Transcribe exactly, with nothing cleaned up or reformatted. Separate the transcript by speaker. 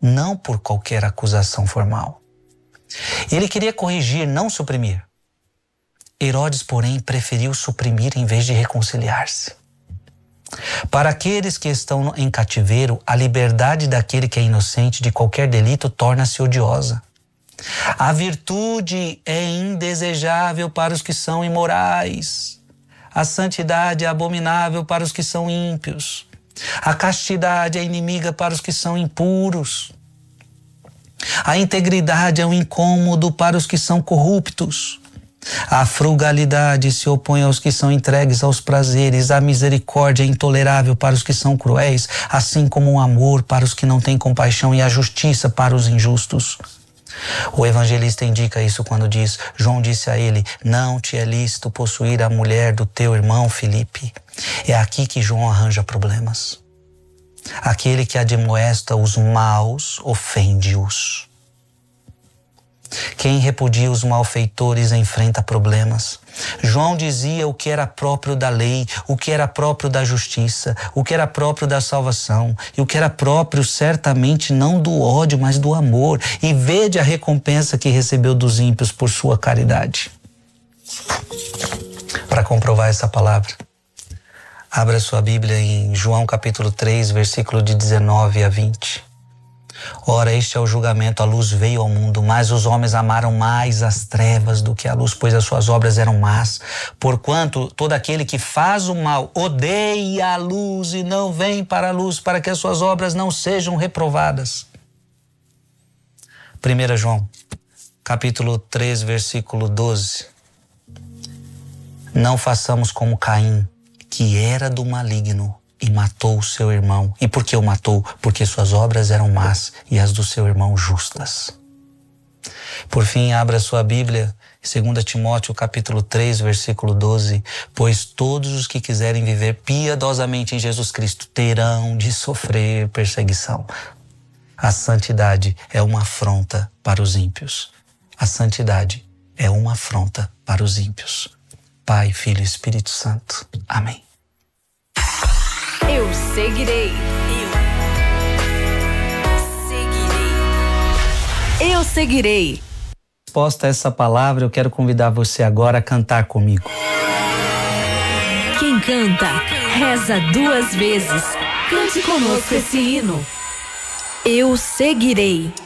Speaker 1: não por qualquer acusação formal. Ele queria corrigir, não suprimir. Herodes, porém, preferiu suprimir em vez de reconciliar-se. Para aqueles que estão em cativeiro, a liberdade daquele que é inocente de qualquer delito torna-se odiosa. A virtude é indesejável para os que são imorais. A santidade é abominável para os que são ímpios. A castidade é inimiga para os que são impuros. A integridade é um incômodo para os que são corruptos. A frugalidade se opõe aos que são entregues aos prazeres. A misericórdia é intolerável para os que são cruéis, assim como o amor para os que não têm compaixão e a justiça para os injustos. O evangelista indica isso quando diz: João disse a ele, não te é lícito possuir a mulher do teu irmão Filipe. É aqui que João arranja problemas. Aquele que admoesta os maus ofende-os. Quem repudia os malfeitores enfrenta problemas. João dizia o que era próprio da lei, o que era próprio da justiça, o que era próprio da salvação e o que era próprio certamente não do ódio, mas do amor. E vede a recompensa que recebeu dos ímpios por sua caridade. Para comprovar essa palavra, abra sua Bíblia em João capítulo três, versículo de dezenove a vinte. Ora, este é o julgamento, a luz veio ao mundo, mas os homens amaram mais as trevas do que a luz, pois as suas obras eram más. Porquanto todo aquele que faz o mal odeia a luz e não vem para a luz, para que as suas obras não sejam reprovadas. primeiro João, capítulo três, versículo doze. Não façamos como Caim, que era do maligno, e matou o seu irmão. E por que o matou? Porque suas obras eram más e as do seu irmão justas. Por fim, abra sua Bíblia, dois Timóteo capítulo três, versículo doze. Pois todos os que quiserem viver piedosamente em Jesus Cristo terão de sofrer perseguição. A santidade é uma afronta para os ímpios. A santidade é uma afronta para os ímpios. Pai, Filho e Espírito Santo. Amém.
Speaker 2: Eu seguirei. Eu seguirei. Eu seguirei.
Speaker 1: Resposta a essa palavra, eu quero convidar você agora a cantar comigo.
Speaker 2: Quem canta, reza duas vezes. Cante conosco esse hino. Eu seguirei.